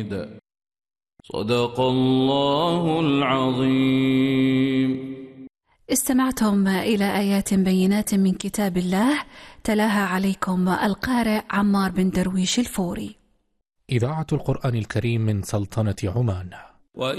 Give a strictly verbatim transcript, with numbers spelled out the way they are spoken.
حميد. صدق الله العظيم. استمعتم إلى آيات بينات من كتاب الله تلاها عليكم القارئ عمار بن درويش الفوري. إذاعة القرآن الكريم من سلطنة عمان.